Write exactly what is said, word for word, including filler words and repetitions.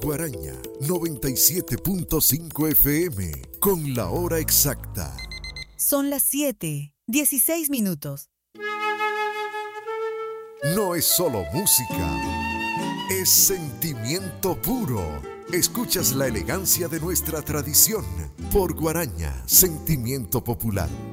Guaraña noventa y siete punto cinco F M con la hora exacta. Son las siete, dieciséis minutos. No es solo música, es sentimiento puro. Escuchas la elegancia de nuestra tradición por Guaraña, sentimiento popular.